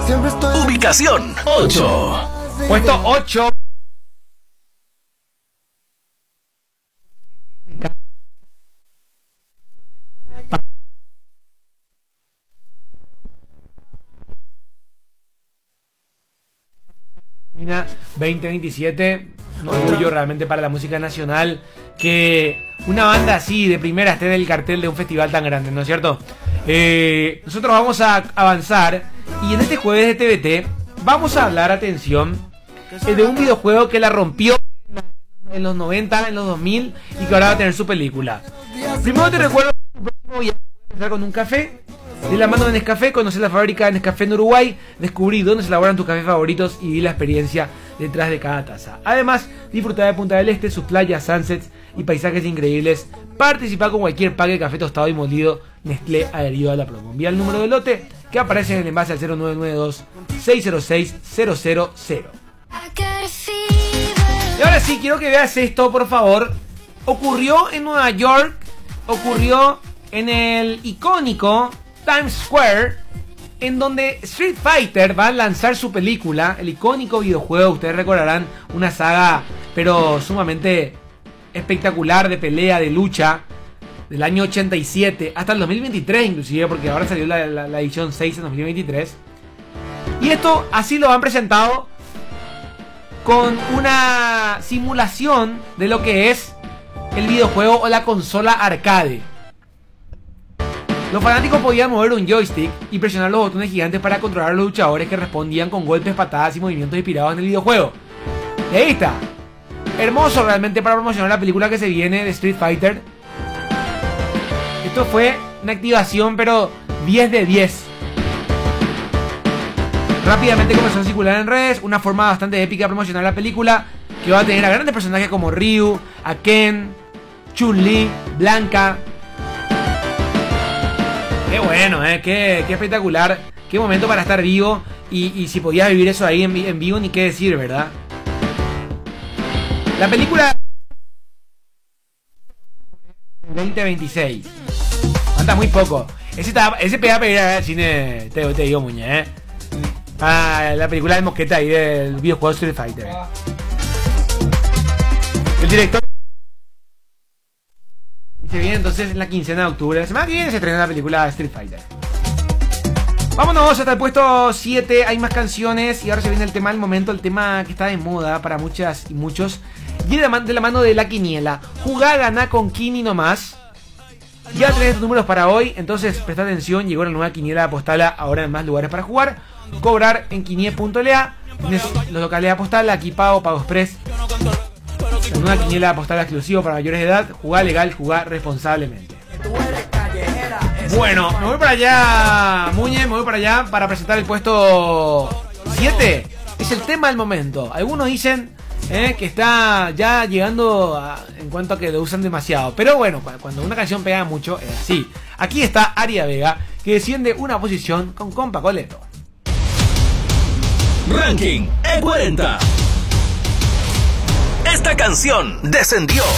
Ubicación 8. Puesto 8. Argentina 2027, un orgullo realmente para la música nacional que una banda así de primera esté en el cartel de un festival tan grande, ¿no es cierto? Nosotros vamos a avanzar y en este jueves de TVT vamos a hablar, atención, de un videojuego que la rompió en los 90, en los 2000 y que ahora va a tener su película. Primero te recuerdo que el próximo viaje voy a empezar con un café. De la mano de Nescafé, conocí la fábrica de Nescafé en Uruguay, descubrí dónde se elaboran tus cafés favoritos y vi la experiencia detrás de cada taza. Además, disfrutar de Punta del Este, sus playas, sunsets y paisajes increíbles. Participá con cualquier pack de café tostado y molido Nestlé adherido a la promo. Envía el número de lote que aparece en el envase al 0992-606-000. Y ahora sí, quiero que veas esto, por favor. Ocurrió en Nueva York, ocurrió en el icónico Times Square, en donde Street Fighter va a lanzar su película, el icónico videojuego, ustedes recordarán, una saga pero sumamente espectacular de pelea, de lucha, del año 87 hasta el 2023 inclusive, porque ahora salió la edición 6 en 2023. Y esto así lo han presentado con una simulación de lo que es el videojuego o la consola arcade. Los fanáticos podían mover un joystick y presionar los botones gigantes para controlar a los luchadores que respondían con golpes, patadas y movimientos inspirados en el videojuego. Y ahí está. Hermoso realmente para promocionar la película que se viene de Street Fighter. Esto fue una activación pero 10 de 10. Rápidamente comenzó a circular en redes, una forma bastante épica de promocionar la película, que va a tener a grandes personajes como Ryu, a Ken, Chun-Li, Blanca. Qué bueno, qué espectacular, qué momento para estar vivo y si podías vivir eso ahí en vivo, ni qué decir, ¿verdad? La película 2026. Falta muy poco. Ese pega para ir al cine, te digo, muñe, la película de mosqueta ahí del videojuego Street Fighter. El director se viene entonces en la quincena de octubre. La semana que viene se estrena la película Street Fighter. Vámonos hasta el puesto 7. Hay más canciones y ahora se viene el tema del momento, el tema que está de moda para muchas y muchos. Y de la mano de la quiniela. Jugá, ganá con Kini nomás. Ya tenés tus números para hoy, entonces presta atención. Llegó la nueva quiniela, apostala ahora en más lugares para jugar. Cobrar en quinie.la. Tienes los locales de apostala, aquí Pago Express. Una quiniela postal exclusiva para mayores de edad. Jugá legal, jugá responsablemente. Bueno, me voy para allá, Muñe, me voy para allá para presentar el puesto 7. Es el tema del momento. Algunos dicen que está ya llegando en cuanto a que lo usan demasiado. Pero bueno, cuando una canción pega mucho, es así. Aquí está Aria Vega, que desciende una posición con Compa Coleto. Ranking E40. Esta canción descendió